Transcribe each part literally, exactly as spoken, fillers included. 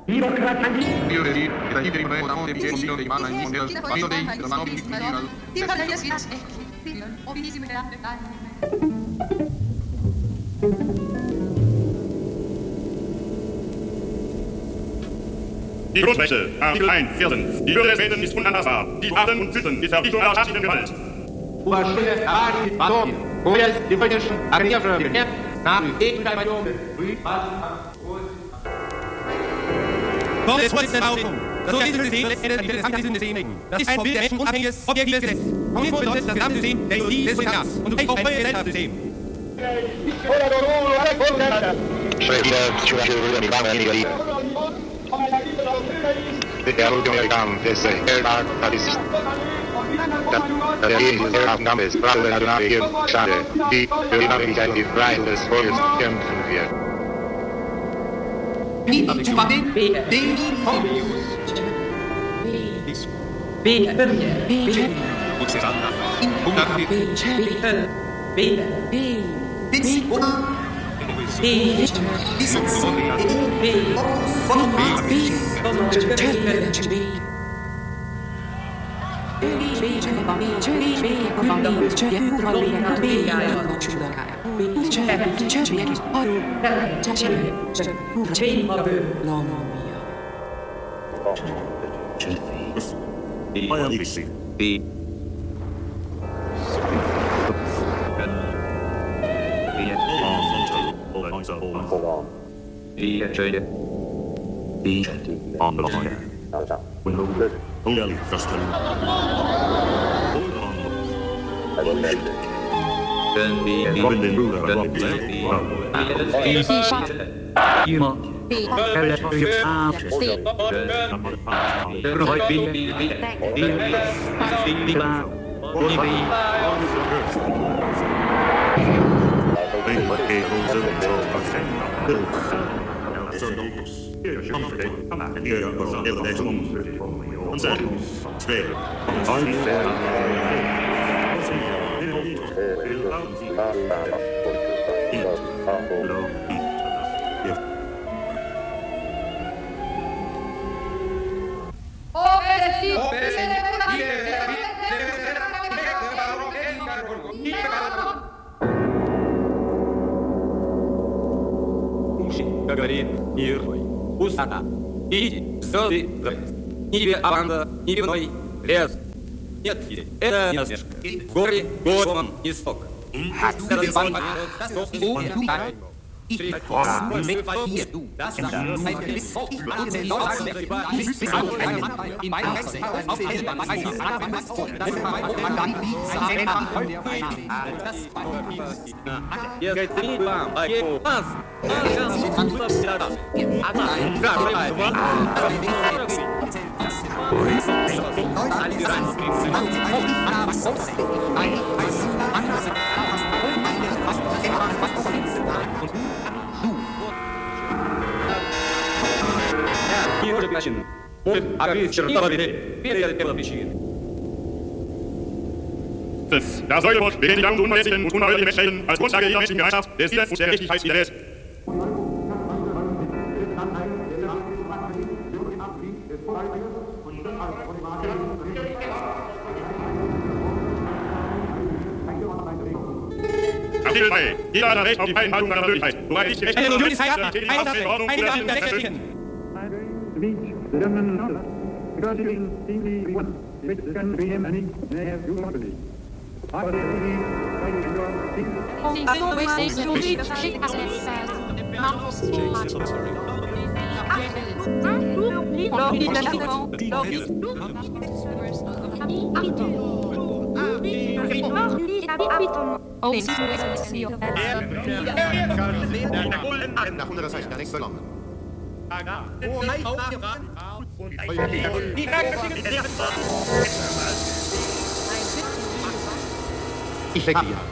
Die Grundrechte, Artikel eins, vierzehn. Die Würde des Menschen ist unantastbar. Die Taten und Sünden ist Verpflichtung der staatlichen Gewalt. Уважение товарищей подобных, более сегодняшним огневшего время, нам и пойдем вы Vor des Volkes Erfahrung. Das System letztendlich an die System legen. Das ist ein Bild der Menschen unabhängiges, objektives Gesetz. Kommunismus bedeutet das Gesamtsystem der Ideologie des Proletariats und zugleich auch neue Gesellschaftssystem. Der Ultimatum des Erdparteists. Der Ergebnis Aufnahme ist Frage der Adonai Schade, die für die Abhängigkeit und die Freiheit des Volkes kämpfen wird. Говорит мир твой, пустота, иди, звезды, ни тебе аванда, ни виной, лес. Нет, это не насмешка. В горе голосом исток. Это звон победы, Ich komme mit dir, du. Das ist ein Volk. In meinem Herzen auf jeden Fall ein Volk. Das ist mein Obergang. Sein Volk. Ihr geht nicht lang. Was? Der Säulebund beginnt die lang unmäßigen und unerhörlichen Menschenrechten als Grundlage ihrer menschlichen Gemeinschaft, des Friedens und der Gerechtigkeit in der Welt. Artikel drei. Jeder hat ein Recht auf die freie Entfaltung seiner Persönlichkeit. Soweit nicht die Rechte Eine Persönlichkeit hat eine Ordnung oder Rechtfertigen. Ich wecke dir.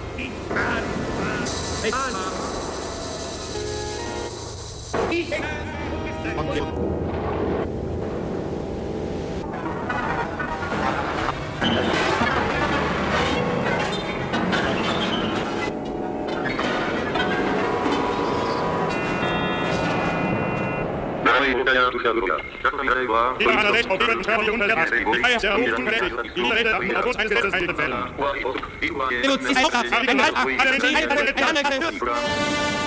Jeder hat ein Recht auf Leben, Sterben und Unrecht. Die Freiheit der Berufung zuverlässig. Die Widerrede aufgrund eines Gesetzes einzufällen. Denunziert auch das. Ein Leib, eine Mentalität, eine Anerkennung.